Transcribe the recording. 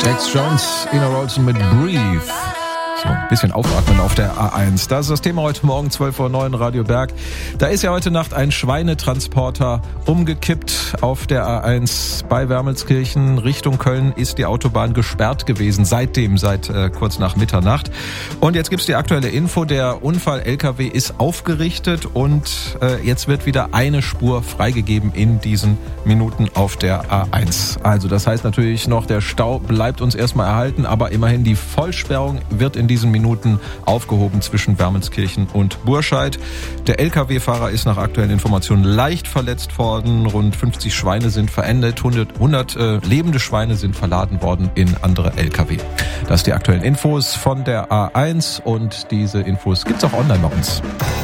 Jax Jones, Ina Rolson mit Breathe. So, ein bisschen aufatmen auf der A1. Das ist das Thema heute Morgen, 12:09 Uhr, Radio Berg. Da ist ja heute Nacht ein Schweinetransporter umgekippt auf der A1 bei Wermelskirchen. Richtung Köln ist die Autobahn gesperrt gewesen, seit kurz nach Mitternacht. Und jetzt gibt's die aktuelle Info, der Unfall-LKW ist aufgerichtet und jetzt wird wieder eine Spur freigegeben in diesen Minuten auf der A1. Also das heißt natürlich noch, der Stau bleibt uns erstmal erhalten, aber immerhin die Vollsperrung wird in diesen Minuten aufgehoben zwischen Wermelskirchen und Burscheid. Der LKW-Fahrer ist nach aktuellen Informationen leicht verletzt worden. Rund 50 Schweine sind verendet. 100 lebende Schweine sind verladen worden in andere LKW. Das sind die aktuellen Infos von der A1 und diese Infos gibt's auch online bei uns.